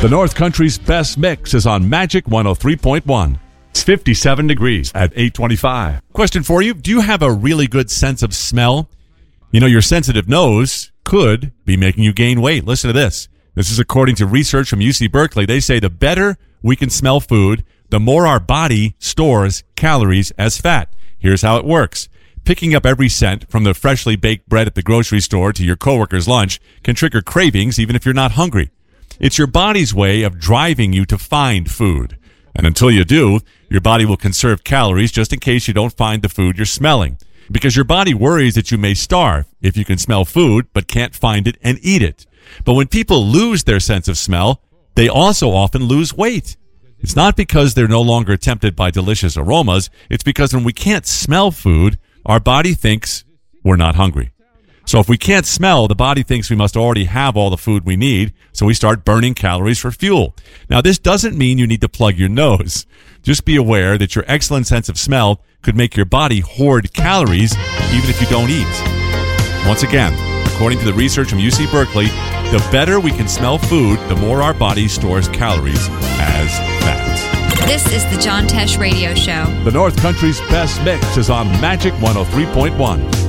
The North Country's best mix is on Magic 103.1. It's 57 degrees at 8:25. Question for you. Do you have a really good sense of smell? You know, your sensitive nose could be making you gain weight. Listen to this. This is according to research from UC Berkeley. They say the better we can smell food, the more our body stores calories as fat. Here's how it works. Picking up every scent from the freshly baked bread at the grocery store to your coworker's lunch can trigger cravings even if you're not hungry. It's your body's way of driving you to find food. And until you do, your body will conserve calories just in case you don't find the food you're smelling. Because your body worries that you may starve if you can smell food but can't find it and eat it. But when people lose their sense of smell, they also often lose weight. It's not because they're no longer tempted by delicious aromas. It's because when we can't smell food, our body thinks we're not hungry. So if we can't smell, the body thinks we must already have all the food we need, so we start burning calories for fuel. Now, this doesn't mean you need to plug your nose. Just be aware that your excellent sense of smell could make your body hoard calories even if you don't eat. Once again, according to the research from UC Berkeley, the better we can smell food, the more our body stores calories as fat. This is the John Tesh Radio Show. The North Country's best mix is on Magic 103.1.